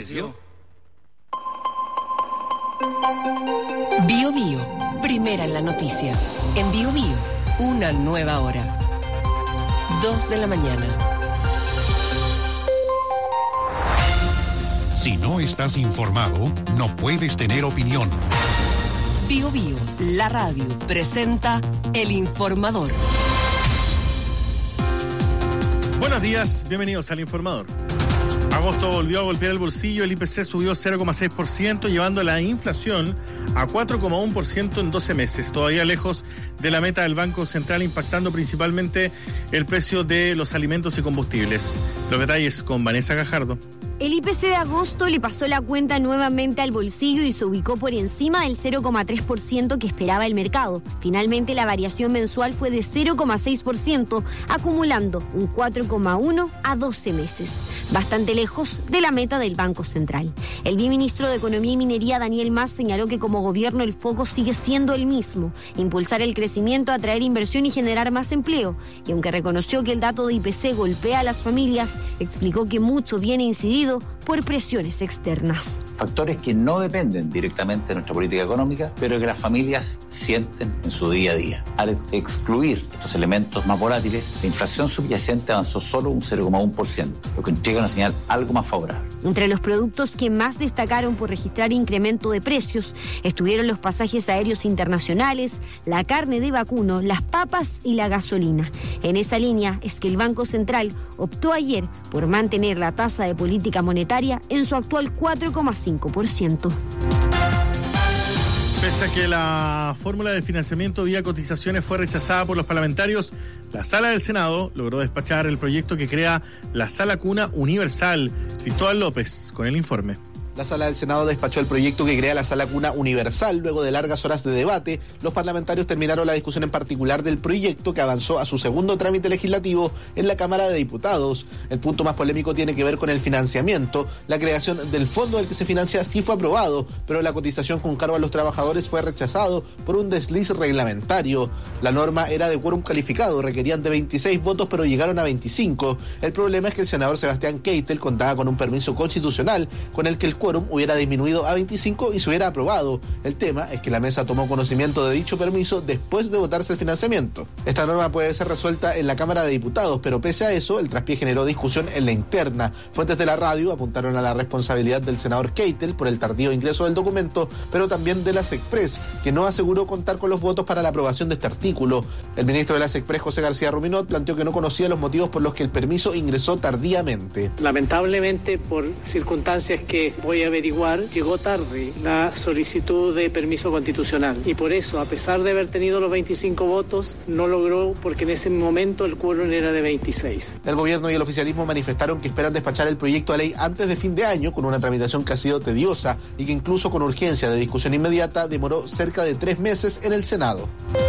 apareció. Bio Bio, primera en la noticia. En Bio Bio, una nueva hora. 2 de la mañana. Si no estás informado, no puedes tener opinión. Bio Bio, la radio, presenta El Informador. Buenos días, bienvenidos al Informador. Agosto volvió a golpear el bolsillo, el IPC subió 0,6%, llevando la inflación a 4,1% en 12 meses, todavía lejos de la meta del Banco Central, impactando principalmente el precio de los alimentos y combustibles. Los detalles con Vanessa Gajardo. El IPC de agosto le pasó la cuenta nuevamente al bolsillo y se ubicó por encima del 0,3% que esperaba el mercado. Finalmente, la variación mensual fue de 0,6%, acumulando un 4,1% a 12 meses, bastante lejos de la meta del Banco Central. El viceministro de Economía y Minería, Daniel Mas, señaló que como gobierno el foco sigue siendo el mismo: impulsar el crecimiento, atraer inversión y generar más empleo. Y aunque reconoció que el dato de IPC golpea a las familias, explicó que mucho viene incidido por presiones externas. Factores que no dependen directamente de nuestra política económica, pero que las familias sienten en su día a día. Al excluir estos elementos más volátiles, la inflación subyacente avanzó solo un 0,1%, lo que entrega una señal algo más favorable. Entre los productos que más destacaron por registrar incremento de precios estuvieron los pasajes aéreos internacionales, la carne de vacuno, las papas y la gasolina. En esa línea es que el Banco Central optó ayer por mantener la tasa de política monetaria en su actual 4,5%. Pese a que la fórmula de financiamiento vía cotizaciones fue rechazada por los parlamentarios, la Sala del Senado logró despachar el proyecto que crea la Sala Cuna Universal. Cristóbal López con el informe. La Sala del Senado despachó el proyecto que crea la Sala Cuna Universal. Luego de largas horas de debate, los parlamentarios terminaron la discusión en particular del proyecto, que avanzó a su segundo trámite legislativo en la Cámara de Diputados. El punto más polémico tiene que ver con el financiamiento. La creación del fondo del que se financia sí fue aprobado, pero la cotización con cargo a los trabajadores fue rechazado por un desliz reglamentario. La norma era de quórum calificado, requerían de 26 votos, pero llegaron a 25. El problema es que el senador Sebastián Keitel contaba con un permiso constitucional con el que el quórum hubiera disminuido a 25 y se hubiera aprobado. El tema es que la mesa tomó conocimiento de dicho permiso después de votarse el financiamiento. Esta norma puede ser resuelta en la Cámara de Diputados, pero pese a eso, el traspié generó discusión en la interna. Fuentes de la radio apuntaron a la responsabilidad del senador Keitel por el tardío ingreso del documento, pero también de la SECPRES, que no aseguró contar con los votos para la aprobación de este artículo. El ministro de la SECPRES, José García Ruminot, planteó que no conocía los motivos por los que el permiso ingresó tardíamente. Lamentablemente, por circunstancias que voy a averiguar, llegó tarde la solicitud de permiso constitucional y por eso, a pesar de haber tenido los 25 votos, no logró, porque en ese momento el quórum era de 26. El gobierno y el oficialismo manifestaron que esperan despachar el proyecto de ley antes de fin de año, con una tramitación que ha sido tediosa y que incluso con urgencia de discusión inmediata demoró cerca de 3 meses en el Senado.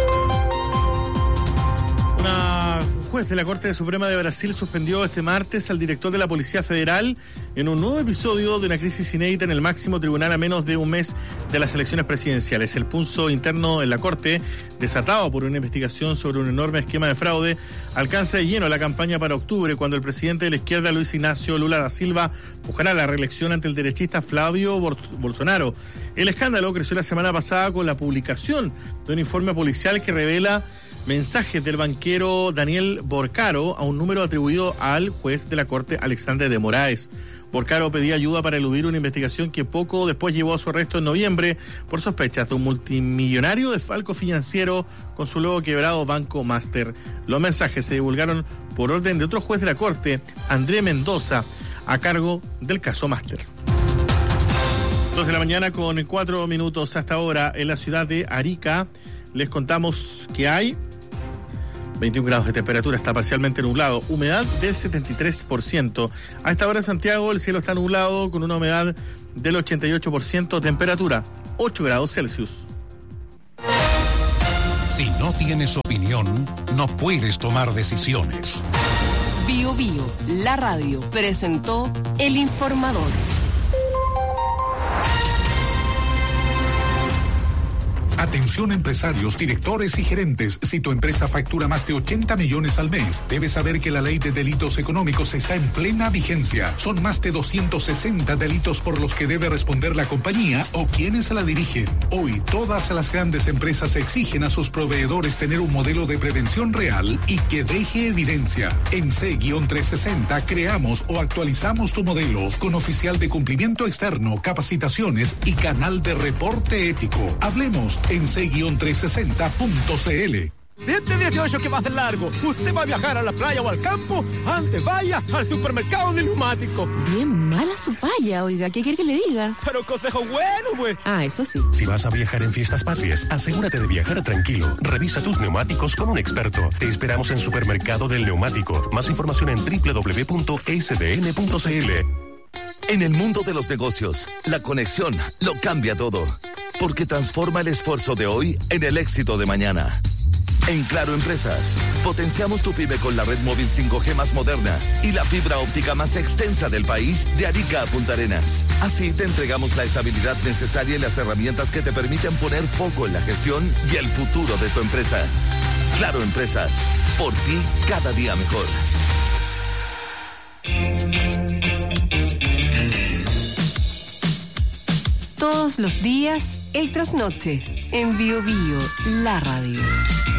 Un juez de la Corte Suprema de Brasil suspendió este martes al director de la Policía Federal en un nuevo episodio de una crisis inédita en el máximo tribunal a menos de un mes de las elecciones presidenciales. El pulso interno en la Corte, desatado por una investigación sobre un enorme esquema de fraude, alcanza de lleno la campaña para octubre, cuando el presidente de la izquierda, Luis Ignacio Lula da Silva, buscará la reelección ante el derechista Flavio Bolsonaro. El escándalo creció la semana pasada con la publicación de un informe policial que revela mensajes del banquero Daniel Borcaro a un número atribuido al juez de la Corte, Alexandre de Moraes. Borcaro pedía ayuda para eludir una investigación que poco después llevó a su arresto en noviembre por sospechas de un multimillonario desfalco financiero con su luego quebrado Banco Master. Los mensajes se divulgaron por orden de otro juez de la Corte, André Mendoza, a cargo del caso Master. 2 de la mañana con 4 minutos hasta ahora en la ciudad de Arica. Les contamos que hay 21 grados de temperatura, está parcialmente nublado, humedad del 73%. A esta hora en Santiago el cielo está nublado con una humedad del 88%, temperatura 8 grados Celsius. Si no tienes opinión, no puedes tomar decisiones. Bio Bio, la radio, presentó El Informador. Atención empresarios, directores y gerentes. Si tu empresa factura más de 80 millones al mes, debes saber que la ley de delitos económicos está en plena vigencia. Son más de 260 delitos por los que debe responder la compañía o quienes la dirigen. Hoy, todas las grandes empresas exigen a sus proveedores tener un modelo de prevención real y que deje evidencia. En C-360 creamos o actualizamos tu modelo con oficial de cumplimiento externo, capacitaciones y canal de reporte ético. Hablemos en C-360.cl. Este 18 que va a ser largo, usted va a viajar a la playa o al campo, antes vaya al supermercado de neumáticos. Bien mala su paya, oiga, ¿qué quiere que le diga? Pero consejo bueno, güey. Ah, eso sí. Si vas a viajar en fiestas patrias, asegúrate de viajar tranquilo. Revisa tus neumáticos con un experto. Te esperamos en Supermercado del Neumático. Más información en www.sdn.cl. En el mundo de los negocios, la conexión lo cambia todo, porque transforma el esfuerzo de hoy en el éxito de mañana. En Claro Empresas, potenciamos tu pyme con la red móvil 5G más moderna y la fibra óptica más extensa del país, de Arica a Punta Arenas. Así te entregamos la estabilidad necesaria y las herramientas que te permiten poner foco en la gestión y el futuro de tu empresa. Claro Empresas, por ti cada día mejor. Todos los días, el trasnoche, en Bio Bio, la radio.